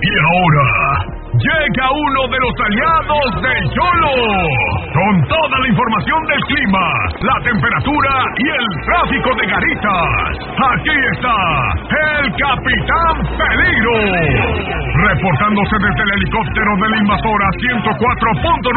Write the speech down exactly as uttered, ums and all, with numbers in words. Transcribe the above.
Y ahora llega uno de los aliados de YOLO, con toda la información del clima, la temperatura y el tráfico de Garitas. Aquí está el Capitán Peligro, reportándose desde el helicóptero de la invasora ciento cuatro punto nueve.